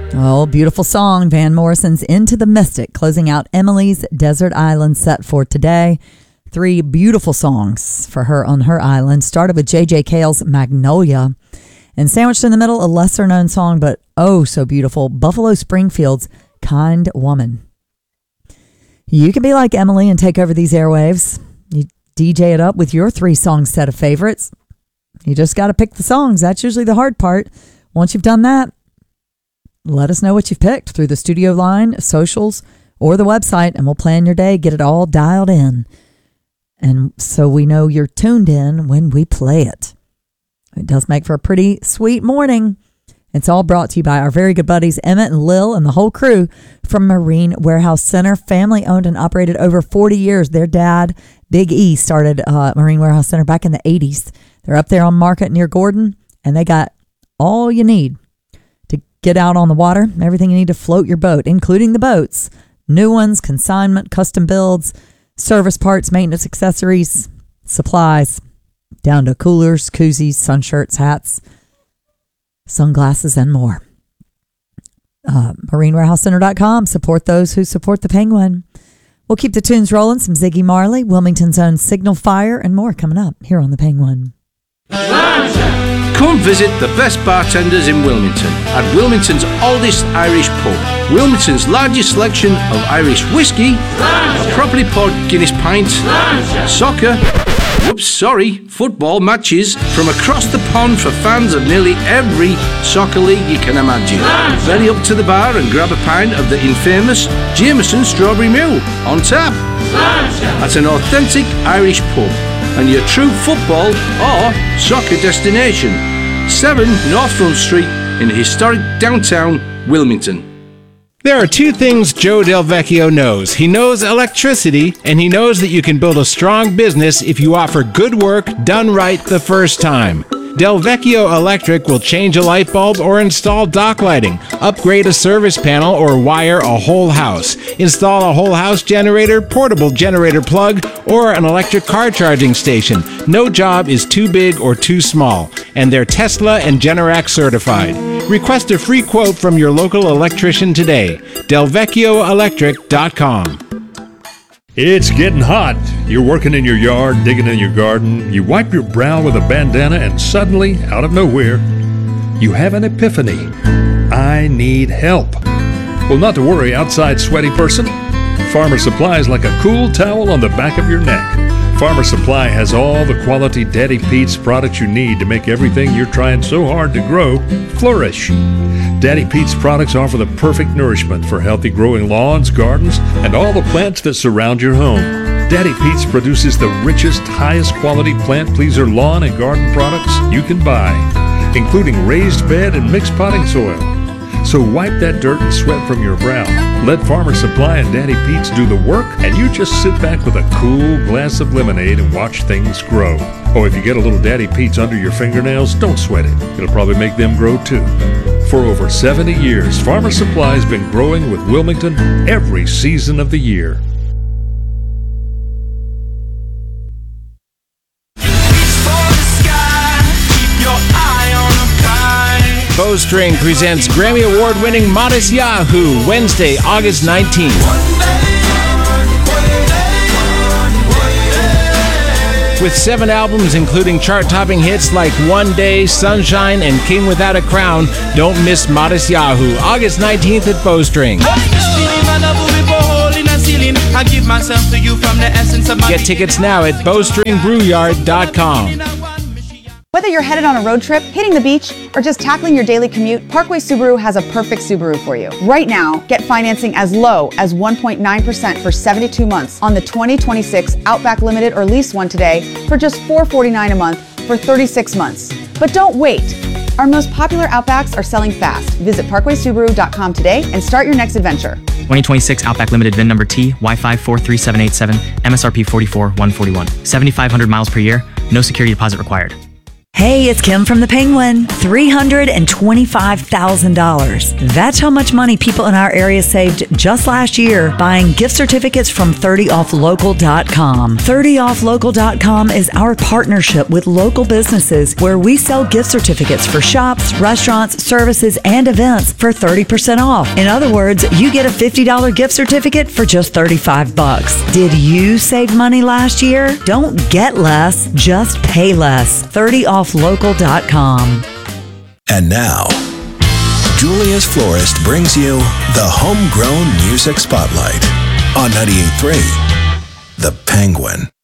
Oh, beautiful song. Van Morrison's Into the Mystic, closing out Emily's Desert Island set for today. 3 beautiful songs for her on her island. Started with J.J. Cale's Magnolia. And sandwiched in the middle, a lesser-known song, but oh so beautiful, Buffalo Springfield's Kind Woman. You can be like Emily and take over these airwaves. You DJ it up with your 3-song set of favorites. You just got to pick the songs. That's usually the hard part. Once you've done that, let us know what you've picked through the studio line, socials, or the website, and we'll plan your day, get it all dialed in. And so we know you're tuned in when we play it. It does make for a pretty sweet morning. It's all brought to you by our very good buddies, Emmett and Lil and the whole crew from Marine Warehouse Center. Family owned and operated over 40 years. Their dad, Big E, started Marine Warehouse Center back in the 80s. They're up there on Market near Gordon, and they got all you need to get out on the water, everything you need to float your boat, including the boats, new ones, consignment, custom builds, service parts, maintenance accessories, supplies, down to coolers, koozies, sun shirts, hats, sunglasses, and more. MarineWarehouseCenter.com. Support those who support the Penguin. We'll keep the tunes rolling. Some Ziggy Marley, Wilmington's own Signal Fire, and more coming up here on the Penguin. Come visit the best bartenders in Wilmington at Wilmington's oldest Irish pub. Wilmington's largest selection of Irish whiskey, a properly poured Guinness pint, soccer, football matches from across the pond for fans of nearly every soccer league you can imagine. Very up to the bar and grab a pint of the infamous Jameson Strawberry Mule on tap. That's an authentic Irish pub and your true football or soccer destination. 7 North Front Street in historic downtown Wilmington. There are 2 things Joe Del Vecchio knows. He knows electricity, and he knows that you can build a strong business if you offer good work done right the first time. Del Vecchio Electric will change a light bulb or install dock lighting, upgrade a service panel, or wire a whole house, install a whole house generator, portable generator plug, or an electric car charging station. No job is too big or too small, and they're Tesla and Generac certified. Request a free quote from your local electrician today. DelVecchioElectric.com. It's getting hot. You're working in your yard, digging in your garden. You wipe your brow with a bandana and suddenly, out of nowhere, you have an epiphany. I need help. Well, not to worry, outside sweaty person. Farmer Supply is like a cool towel on the back of your neck. Farmer Supply has all the quality Daddy Pete's products you need to make everything you're trying so hard to grow flourish. Daddy Pete's products offer the perfect nourishment for healthy growing lawns, gardens, and all the plants that surround your home. Daddy Pete's produces the richest, highest quality plant pleaser lawn and garden products you can buy, including raised bed and mixed potting soil. So wipe that dirt and sweat from your brow. Let Farmer Supply and Daddy Pete's do the work, and you just sit back with a cool glass of lemonade and watch things grow. Oh, if you get a little Daddy Pete's under your fingernails, don't sweat it. It'll probably make them grow too. For over 70 years, Farmer Supply has been growing with Wilmington every season of the year. Bowstring presents Grammy Award-winning Modest Yahoo, Wednesday, August 19th. With 7 albums, including chart-topping hits like One Day, Sunshine, and King Without a Crown, don't miss Modest Yahoo, August 19th at Bowstring. Get tickets now at bowstringbrewyard.com. Whether you're headed on a road trip, hitting the beach, or just tackling your daily commute, Parkway Subaru has a perfect Subaru for you. Right now, get financing as low as 1.9% for 72 months on the 2026 Outback Limited or Lease One today for just $449 a month for 36 months. But don't wait. Our most popular Outbacks are selling fast. Visit parkwaysubaru.com today and start your next adventure. 2026 Outback Limited VIN number T, Y543787, MSRP $44,141. 7,500 miles per year, no security deposit required. Hey, it's Kim from the Penguin. $325,000. That's how much money people in our area saved just last year buying gift certificates from 30offlocal.com. 30offlocal.com is our partnership with local businesses where we sell gift certificates for shops, restaurants, services, and events for 30% off. In other words, you get a $50 gift certificate for just $35. Did you save money last year? Don't get less, just pay less. 30offlocal.com. And now, Julius Florist brings you the Homegrown Music Spotlight on 98.3 The Penguin.